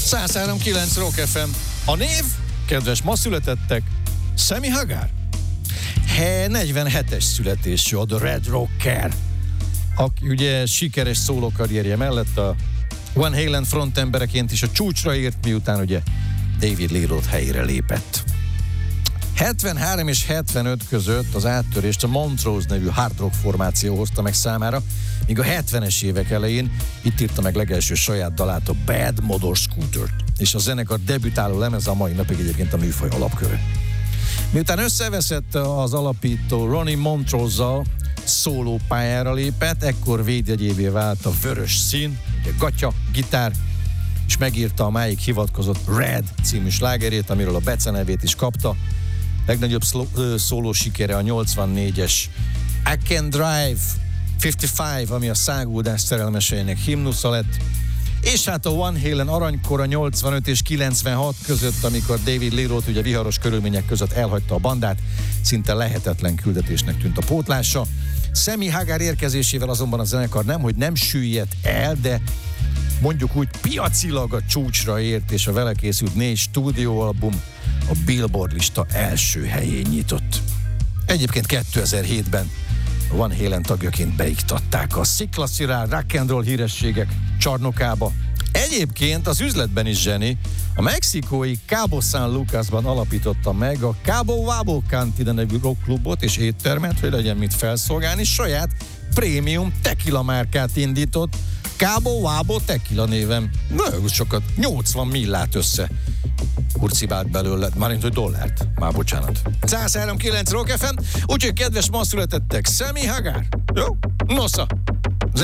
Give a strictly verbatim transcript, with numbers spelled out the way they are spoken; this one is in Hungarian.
száz három kilenc Rock ef em. A név, kedves ma születettek, Sammy Hagar. He, negyvenhetes születésű, a The Red Rocker, aki ugye sikeres szólókarrierje mellett a Van Halen frontembereként is a csúcsra ért, miután ugye David Lee Roth helyére lépett. hetvenhárom és hetvenöt között az áttörést a Montrose nevű hard rock formáció hozta meg számára, míg a hetvenes évek elején itt írta meg legelső saját dalát, a Bad Motor Scooter-t, és a zenekar debütáló lemez a mai napig egyébként a műfaj alapköve. Miután összeveszett az alapító Ronnie Montrose-zal, szóló pályára lépett, ekkor védjegyévé vált a vörös szín, ugye gatya, gitár, és megírta a máig hivatkozott Red című slágerét, amiről a becenevét is kapta. Legnagyobb szló, szóló sikere a nyolcvannégyes I Can Drive ötvenöt, ami a száguldás szerelmeseinek himnusza lett, és hát a Van Halen aranykora nyolcvanöt és kilencvenhat között, amikor David Lee Roth ugye viharos körülmények között elhagyta a bandát, szinte lehetetlen küldetésnek tűnt a pótlása. Sammy Hagar érkezésével azonban a zenekar nemhogy nem süllyedt el, de mondjuk úgy piacilag a csúcsra ért, és a vele készült négy stúdióalbum a Billboard lista első helyén nyitott. Egyébként kétezer-hétben a Van Halen tagjaként beiktatták a sziklaszirál rock and roll hírességek csarnokába. Egyébként az üzletben is zseni, a mexikói Cabo San Lucasban alapította meg a Cabo Wabo Cantina nevű rockklubot és éttermet, hogy legyen mit felszolgálni, saját prémium tequila márkát indított, Cabo Wabo Tequila néven. Nagyon sokat, nyolcvan millát össze kurcibált belőle, mármint, hogy dollárt. Már bocsánat. száz három kilenc Rock ef em, úgyhogy kedves ma születettek, Sammy Hagar. Jó? Nosza!